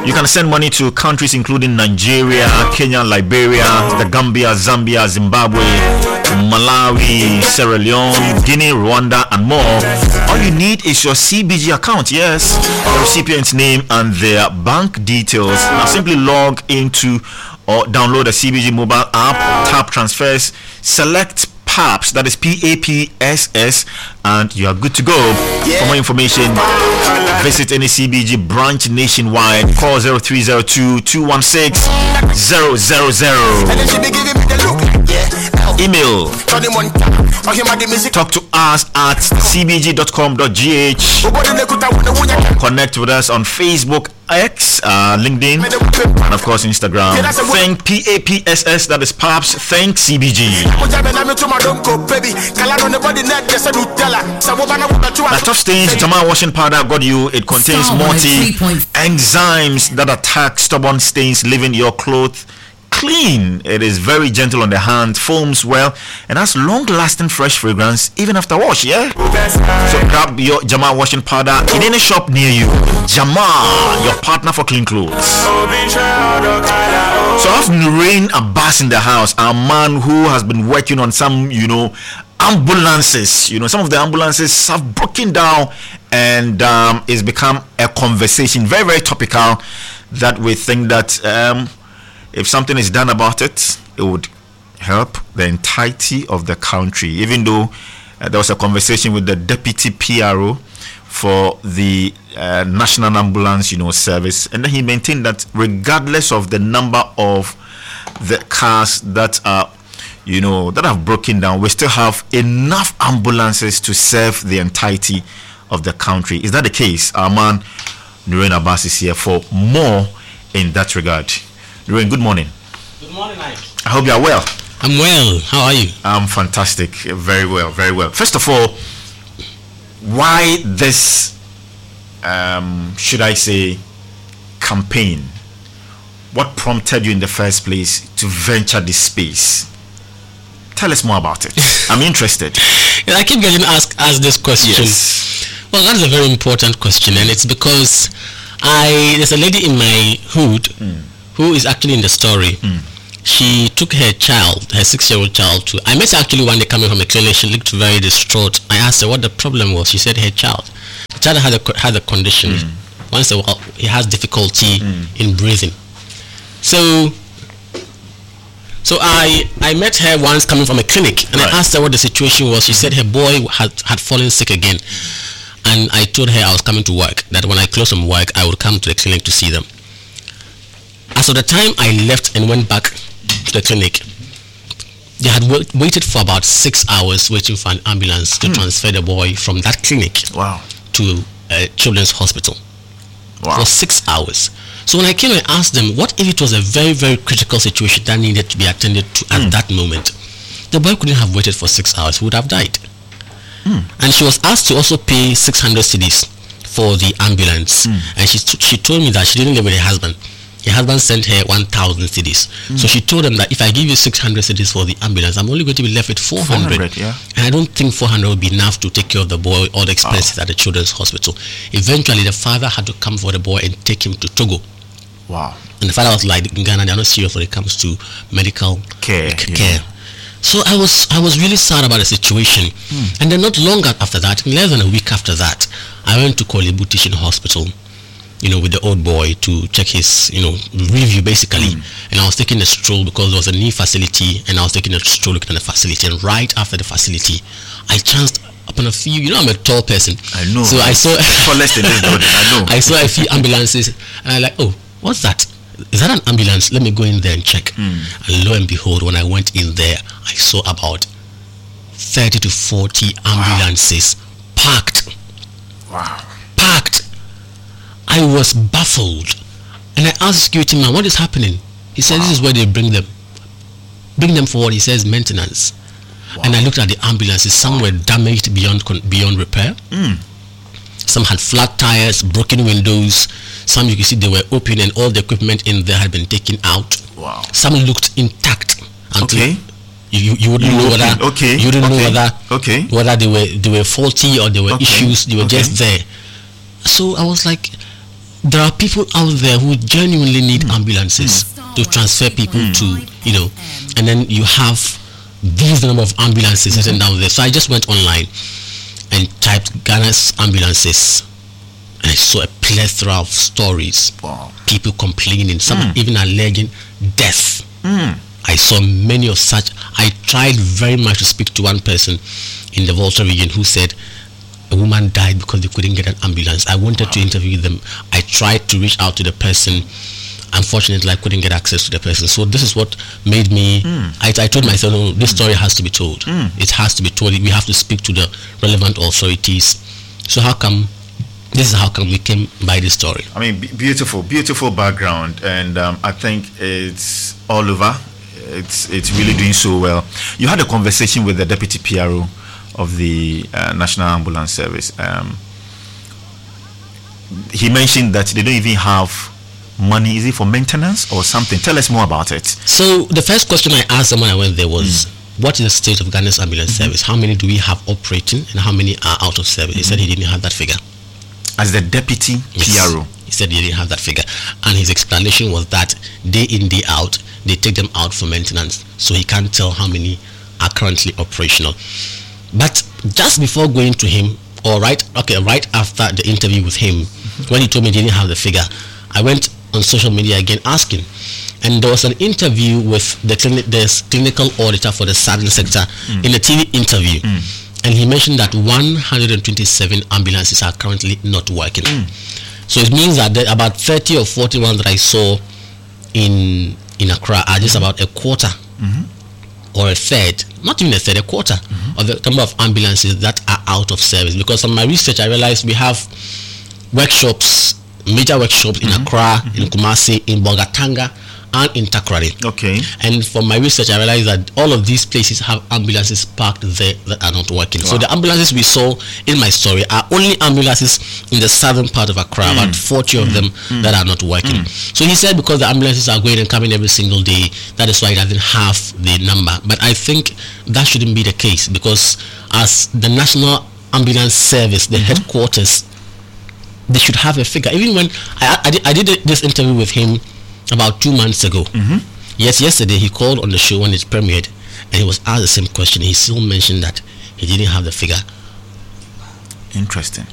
You can send money to countries including Nigeria, Kenya, Liberia, the Gambia, Zambia, Zimbabwe, Malawi, Sierra Leone, Guinea, Rwanda, and more. All you need is your CBG account, yes, the recipient's name and their bank details. Now simply log into or download the CBG mobile app, tap transfers, select PAPS, that is PAPSS, and you are good to go. For more information, visit any CBG branch nationwide. Call 0302 216 000. Email talk to us at cbg.com.gh. Connect with us on Facebook, X, LinkedIn, and of course Instagram. Thank PAPSS, that is PAPS. Thank CBG. The Tough Stains Jamal washing powder got you. It contains multi-enzymes that attack stubborn stains, leaving your clothes clean. It is very gentle on the hand, foams well, and has long-lasting fresh fragrance even after wash. Yeah. So grab your Jamal washing powder in any shop near you. Jamal, your partner for clean clothes. So I have Nurain Abbas in the house, a man who has been working on some, ambulances. Some of the ambulances have broken down, and it's become a conversation, very, very topical, that we think that if something is done about it, it would help the entirety of the country. Even though there was a conversation with the deputy PRO for the National Ambulance, Service, and then he maintained that regardless of the number of the cars that are, that have broken down, we still have enough ambulances to serve the entirety of the country. Is that the case? Our man Nurain Abbas is here for more in that regard. Nurain, good morning. Good morning, Ike. I hope you are well. I'm well. How are you? I'm fantastic. Very well, very well. First of all, why this, should I say, campaign? What prompted you in the first place to venture this space? Tell us more about it. I'm interested. I keep getting asked this question. Yes. Well, that's a very important question, and it's because there's a lady in my hood who is actually in the story. She took her child, her 6-year-old child, I met her actually one day coming from a clinic. She looked very distraught. I asked her what the problem was. She said the child had a condition. Once in a while, he has difficulty in breathing. So I met her once coming from a clinic, and I asked her what the situation was. She said her boy had fallen sick again, and I told her I was coming to work, that when I close from work, I would come to the clinic to see them. As of the time I left and went back to the clinic, they had waited for about 6 hours waiting for an ambulance to transfer the boy from that clinic to a children's hospital. For 6 hours. So when I came and asked them, what if it was a very, very critical situation that needed to be attended to at that moment? The boy couldn't have waited for 6 hours. He would have died. And she was asked to also pay 600 cedis for the ambulance. And she told me that she didn't live with her husband. Her husband sent her 1,000 cedis. So she told them that if I give you 600 cedis for the ambulance, I'm only going to be left with 400. And I don't think 400 will be enough to take care of the boy or the expenses at the children's hospital. Eventually, the father had to come for the boy and take him to Togo. And the father was like, in Ghana, they're not serious when it comes to medical care. So I was really sad about the situation. And then not long after that, less than a week after that, I went to Kolebu Teaching Hospital, with the old boy to check his, review basically. And I was taking a stroll because there was a new facility, and I was taking a stroll looking at the facility. And right after the facility, I chanced upon a few, I'm a tall person. I know. So I saw tallest in this building. I know. I saw a few ambulances, and I'm like, oh, what's that? Is that an ambulance? Let me go in there and check. And lo and behold, when I went in there, I saw about 30 to 40 ambulances packed. Packed. I was baffled. And I asked the security man, what is happening? He said, this is where they bring them. Bring them for what? He says, maintenance. And I looked at the ambulances. Some were damaged beyond repair. Some had flat tires, broken windows. Some you can see they were open and all the equipment in there had been taken out. Some looked intact. Until you wouldn't know whether you didn't know whether they were faulty or there were issues. They were just there. So I was like, there are people out there who genuinely need ambulances to transfer people to, and then you have these number of ambulances sitting down there. So I just went online and typed Ghana's ambulances, and I saw a plethora of stories. Wow. People complaining, some even alleging death. I saw many of such. I tried very much to speak to one person in the Volta region who said a woman died because they couldn't get an ambulance. I wanted to interview them. I tried to reach out to the person. Unfortunately, I couldn't get access to the person. So this is what made me, I told myself, no, this story has to be told. It has to be told. We have to speak to the relevant authorities. So this is how come we came by this story. I mean, beautiful background, and I think it's all over. It's really doing so well. You had a conversation with the deputy PRO of the National Ambulance Service. He mentioned that they don't even have money. Is it for maintenance or something? Tell us more about it. So the first question I asked them when I went there was, what is the state of Ghana's ambulance service? How many do we have operating and how many are out of service? He said he didn't have that figure. As the deputy PRO? He said he didn't have that figure. And his explanation was that day in, day out, they take them out for maintenance. So he can't tell how many are currently operational. But just before going to him, or right after the interview with him, when he told me he didn't have the figure, I went on social media again asking. And there was an interview with the clinical auditor for the Southern sector in a TV interview. And he mentioned that 127 ambulances are currently not working. So it means that about 30 or 40 ones that I saw in Accra are just about a quarter or a third, not even a third, a quarter of the number of ambulances that are out of service. Because from my research, I realized we have workshops, major workshops in Accra, in Kumasi, in Bolgatanga, and in Takoradi. Okay. And from my research, I realized that all of these places have ambulances parked there that are not working. Wow. So the ambulances we saw in my story are only ambulances in the southern part of Accra, about 40 of them that are not working. So he said because the ambulances are going and coming every single day, that is why he doesn't have the number. But I think that shouldn't be the case, because as the National Ambulance Service, the headquarters, they should have a figure. Even when I did this interview with him about 2 months ago. Yes, yesterday he called on the show when it premiered, and he was asked the same question. He still mentioned that he didn't have the figure. Interesting.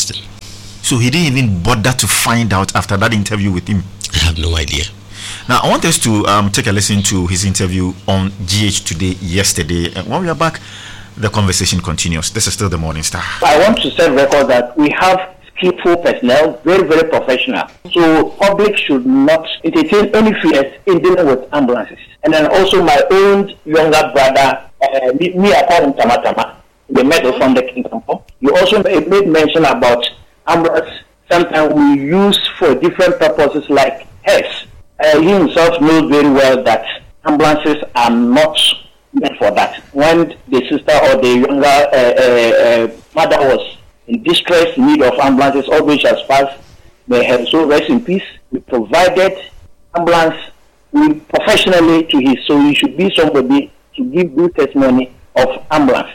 So he didn't even bother to find out after that interview with him? I have no idea. Now I want us to take a listen to his interview on GH Today yesterday, and when we are back, the conversation continues. This is still the Morning Star. I want to set record that we have skillful personnel, very, very professional. So public should not entertain any fears in dealing with ambulances. And then also my own younger brother, me I call him Tamatama, the medal from the Kingdom. You also made mention about ambulance. Sometimes we use for different purposes like health. He himself knows very well that ambulances are not meant for that. When the sister or the younger mother was in distress, need of ambulances, all which has passed, may have so rest in peace. We provided ambulance professionally to his, so he should be somebody to give good testimony of ambulance.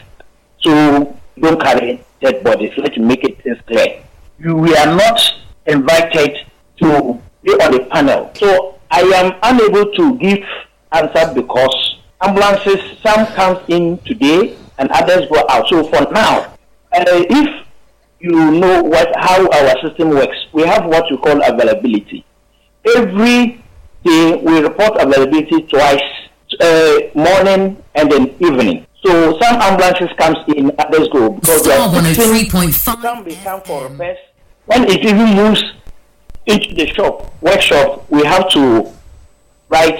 So don't carry dead bodies. Let's make it clear. We are not invited to be on the panel. So I am unable to give answer because ambulances, some comes in today and others go out. So for now, if you know how our system works, we have what we call availability. Every day we report availability twice, morning and then evening. So some ambulances comes in, others go, because Star 103.5. Some they come for repairs. When it even moves into the workshop, we have to write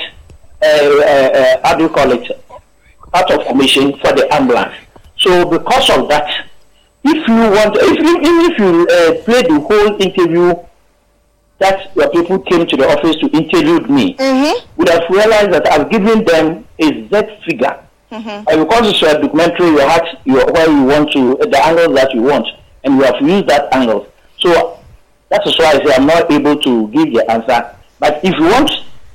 how do you call it, part of formation for the ambulance. So because of that, if you want, if you play the whole interview that your people came to the office to interview me, would have realized that I've given them a Z figure. And because it's a documentary, you have where you want to, the angle that you want, and you have used that angle. So that is why I say I'm not able to give the answer. But if you want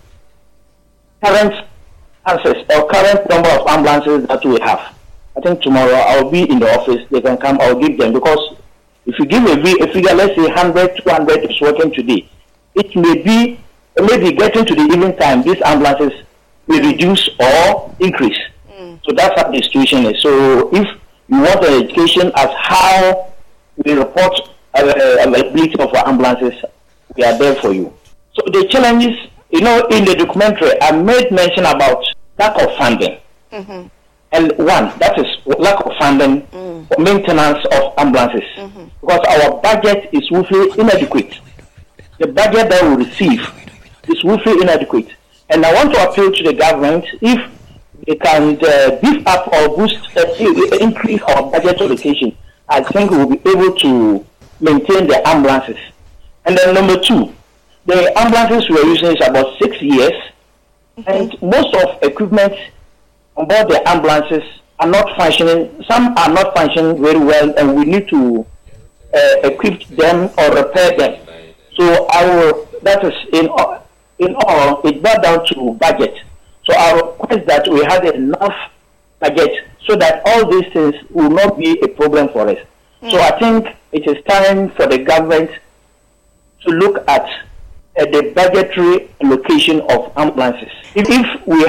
current answers or current number of ambulances that we have, I think tomorrow I'll be in the office. They can come. I'll give them, because if you give a figure, let's say 100, 200 is working today, it may be maybe getting to the evening time, these ambulances will reduce or increase. So that's how the situation is. So if you want an education as how we report availability of our ambulances, we are there for you. So the challenges, in the documentary, I made mention about lack of funding. And one, that is lack of funding for maintenance of ambulances. Because our budget is woefully inadequate. The budget that we receive is woefully inadequate. And I want to appeal to the government, if they can beef up or boost, increase our budget allocation, I think we will be able to maintain the ambulances. And then number two, the ambulances we are using is about 6 years, and most of equipment on board the ambulances are not functioning. Some are not functioning very well, and we need to equip them or repair them. So that is in all, it brought down to budget. So I request that we have enough budget so that all these things will not be a problem for us. So I think it is time for the government to look at the budgetary allocation of ambulances. If we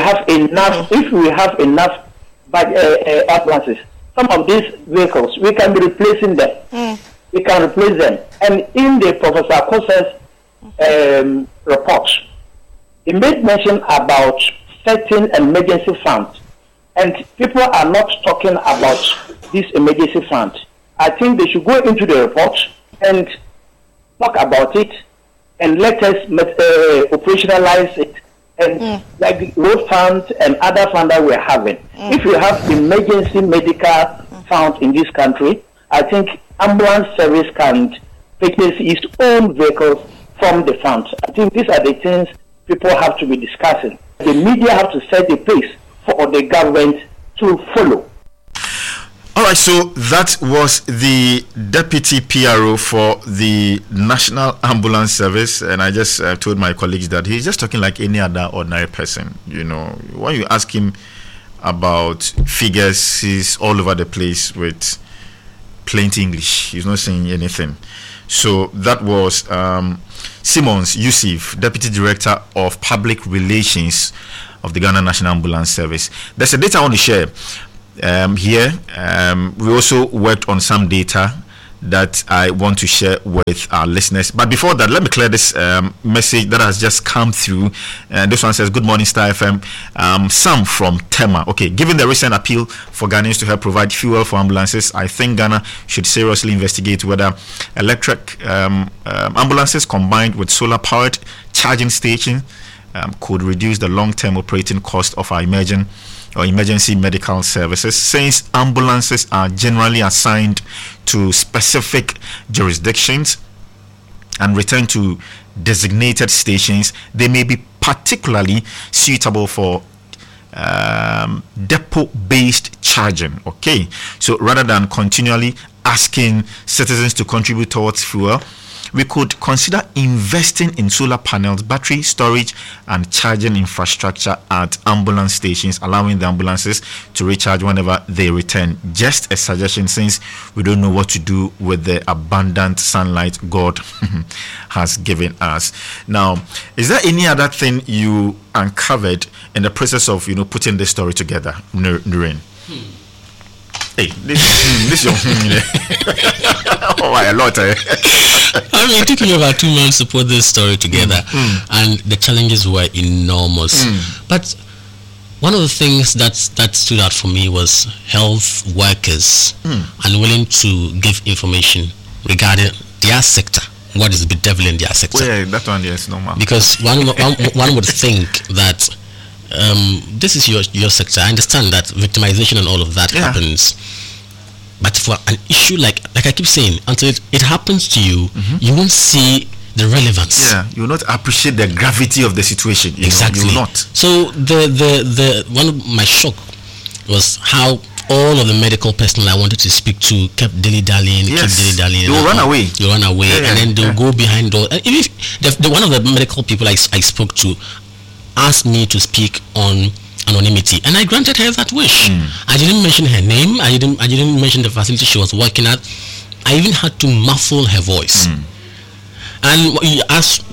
have enough ambulances, some of these vehicles, we can be replacing them. We can replace them. And in the Professor Kosa's report, he made mention about certain emergency funds, and people are not talking about this emergency fund. I think they should go into the report and talk about it, and let us operationalize it. And like the road fund and other funds that we're having, if you have emergency medical fund in this country, I think ambulance service can purchase its own vehicles from the fund. I think these are the things people have to be discussing. The media have to set the pace for the government to follow. All right, so that was the deputy PRO for the National Ambulance Service, and I just told my colleagues that he's just talking like any other ordinary person. When you ask him about figures, he's all over the place with plain English. He's not saying anything. So that was Simmons Yusuf, Deputy Director of Public Relations of the Ghana National Ambulance Service. There's a data I want to share here. We also worked on some data that I want to share with our listeners. But before that, let me clear this message that has just come through. This one says, "Good morning, Star FM. Sam from Tema. Okay, given the recent appeal for Ghanaians to help provide fuel for ambulances, I think Ghana should seriously investigate whether electric ambulances combined with solar-powered charging stations could reduce the long-term operating cost of our emergency medical services. Since ambulances are generally assigned to specific jurisdictions and return to designated stations, they may be particularly suitable for depot-based charging." Okay, so rather than continually asking citizens to contribute towards fuel, we could consider investing in solar panels, battery storage, and charging infrastructure at ambulance stations, allowing the ambulances to recharge whenever they return. Just a suggestion, since we don't know what to do with the abundant sunlight God has given us. Now, is there any other thing you uncovered in the process of putting this story together, Nurin? Hey, this your oh, a lot. It took me about 2 months to put this story together, and the challenges were enormous. But one of the things that stood out for me was health workers unwilling to give information regarding their sector. What is bedeviling their sector? Well, that one is normal. Because one would think that this is your sector. I understand that victimization and all of that happens, but for an issue like I keep saying, until it happens to you, you won't see the relevance. Yeah, you will not appreciate the gravity of the situation. Exactly. You will not. So the one of my shock was how all of the medical personnel I wanted to speak to kept dilly-dallying. They will run away. They run away, and then they'll go behind doors. And even if one of the medical people I spoke to asked me to speak on anonymity, and I granted her that wish. I didn't mention her name. I didn't mention the facility she was working at. I even had to muffle her voice. And as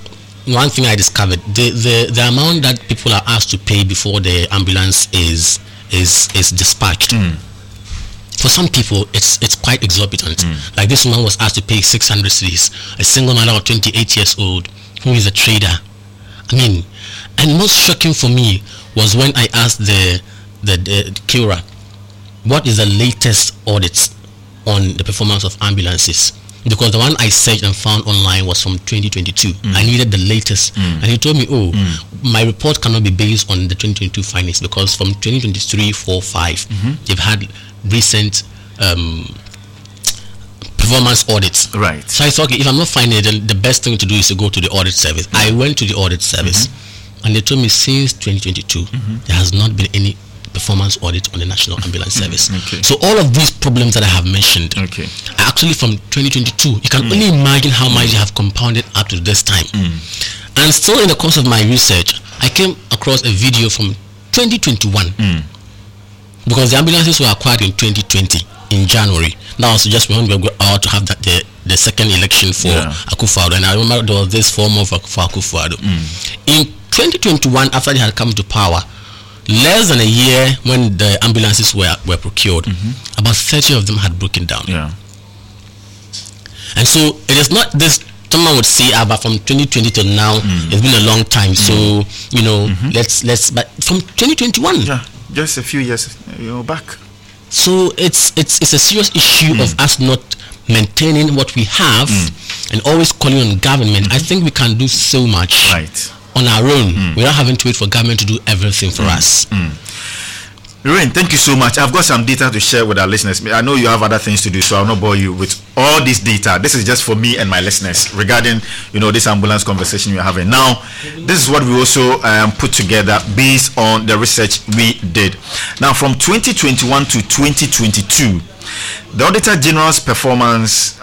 one thing I discovered, the amount that people are asked to pay before the ambulance is dispatched. For some people, it's quite exorbitant. Like this woman was asked to pay 600 cedis, a single mother of 28 years old who is a trader. I mean, and most shocking for me was when I asked the Kira, what is the latest audits on the performance of ambulances? Because the one I searched and found online was from 2022. I needed the latest. And he told me, my report cannot be based on the 2022 findings, because from 2023, 4, 5, they've had recent performance audits. Right. So I thought, okay, if I'm not finding it, then the best thing to do is to go to the audit service. I went to the audit service, and they told me since 2022, there has not been any performance audit on the National Ambulance Service. Okay. So all of these problems that I have mentioned are actually from 2022. You can only imagine how much they have compounded up to this time. And still in the course of my research, I came across a video from 2021, because the ambulances were acquired in 2020 in January. Now, so just when we were out to have that the second election for Akufo-Addo, and I remember there was this form of for Akufo-Addo. In 2021, after they had come to power, less than a year when the ambulances were procured, about 30 of them had broken down. And so it is not this. Someone would say, but from 2020 to now, it's been a long time. So let's. But from 2021, just a few years, back. So it's a serious issue of us not maintaining what we have and always calling on government. I think we can do so much on our own without having to wait for government to do everything for us. Lorraine, thank you so much. I've got some data to share with our listeners. I know you have other things to do, so I'll not bore you with all this data. This is just for me and my listeners regarding, this ambulance conversation we're having. Now, this is what we also put together based on the research we did. Now, from 2021 to 2022, the Auditor General's performance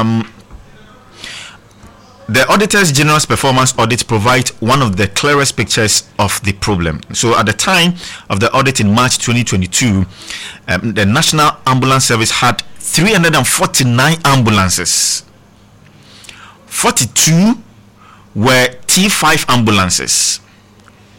the Auditor General's performance audit provides one of the clearest pictures of the problem. So at the time of the audit in March 2022, the National Ambulance Service had 349 ambulances. 42 were T5 ambulances.